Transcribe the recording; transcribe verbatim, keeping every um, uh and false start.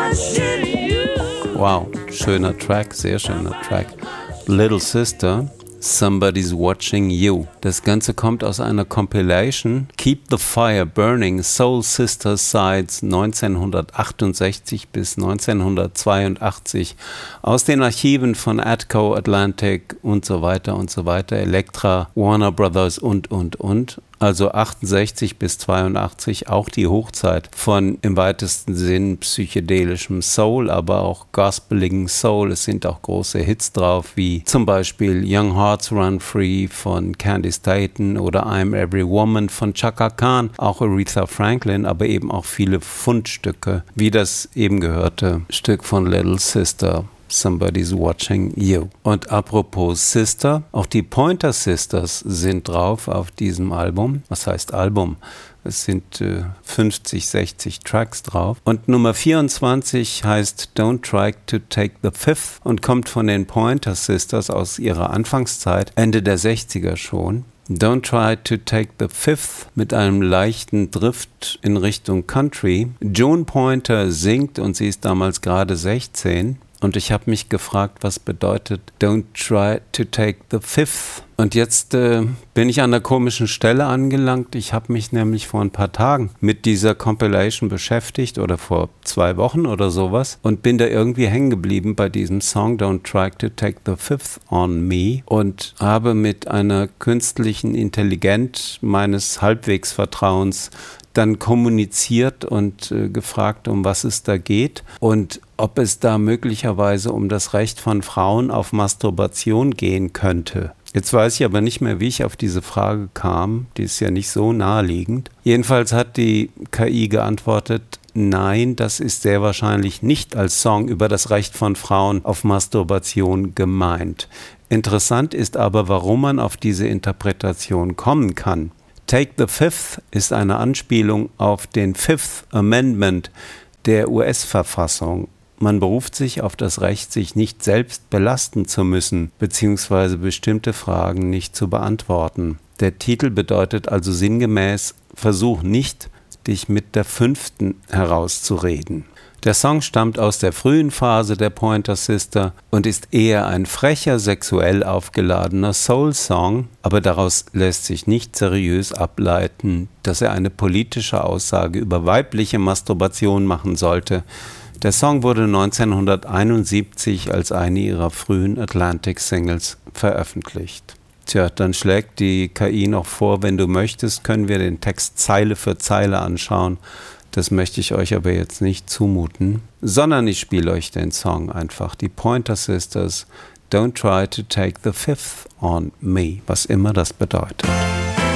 Wow, schöner Track, sehr schöner Track. Little Sister, Somebody's Watching You. Das Ganze kommt aus einer Compilation Keep the Fire Burning, Soul Sister Sides neunzehnhundertachtundsechzig bis neunzehnhundertzweiundachtzig aus den Archiven von Atco, Atlantic und so weiter und so weiter, Elektra, Warner Brothers und, und, und. Also achtundsechzig bis zweiundachtzig, auch die Hochzeit von im weitesten Sinn psychedelischem Soul, aber auch gospeligen Soul. Es sind auch große Hits drauf, wie zum Beispiel Young Hearts Run Free von Candice Dayton oder I'm Every Woman von Chaka Khan, auch Aretha Franklin, aber eben auch viele Fundstücke, wie das eben gehörte Stück von Little Sister. Somebody's Watching You. Und apropos Sister, auch die Pointer Sisters sind drauf auf diesem Album. Was heißt Album? Es sind äh, fünfzig, sechzig Tracks drauf. Und Nummer vierundzwanzig heißt Don't Try to Take the Fifth und kommt von den Pointer Sisters aus ihrer Anfangszeit, Ende der sechziger schon. Don't Try to Take the Fifth mit einem leichten Drift in Richtung Country. Joan Pointer singt und sie ist damals gerade sechzehn. Und ich habe mich gefragt, was bedeutet Don't try to take the fifth. Und jetzt äh, bin ich an der komischen Stelle angelangt. Ich habe mich nämlich vor ein paar Tagen mit dieser Compilation beschäftigt oder vor zwei Wochen oder sowas und bin da irgendwie hängen geblieben bei diesem Song Don't try to take the fifth on me und habe mit einer künstlichen Intelligenz meines Halbwegsvertrauens dann kommuniziert und äh, gefragt, um was es da geht und ob es da möglicherweise um das Recht von Frauen auf Masturbation gehen könnte. Jetzt weiß ich aber nicht mehr, wie ich auf diese Frage kam. Die ist ja nicht so naheliegend. Jedenfalls hat die K I geantwortet, nein, das ist sehr wahrscheinlich nicht als Song über das Recht von Frauen auf Masturbation gemeint. Interessant ist aber, warum man auf diese Interpretation kommen kann. Take the Fifth ist eine Anspielung auf den Fifth Amendment der U S-Verfassung. Man beruft sich auf das Recht, sich nicht selbst belasten zu müssen, beziehungsweise bestimmte Fragen nicht zu beantworten. Der Titel bedeutet also sinngemäß, versuch nicht, dich mit der Fünften herauszureden. Der Song stammt aus der frühen Phase der Pointer Sister und ist eher ein frecher, sexuell aufgeladener Soul-Song, aber daraus lässt sich nicht seriös ableiten, dass er eine politische Aussage über weibliche Masturbation machen sollte. Der Song wurde neunzehnhunderteinundsiebzig als eine ihrer frühen Atlantic-Singles veröffentlicht. Tja, dann schlägt die K I noch vor, wenn du möchtest, können wir den Text Zeile für Zeile anschauen. Das möchte ich euch aber jetzt nicht zumuten, sondern ich spiele euch den Song einfach. Die Pointer Sisters, Don't Try to Take the Fifth on Me, was immer das bedeutet.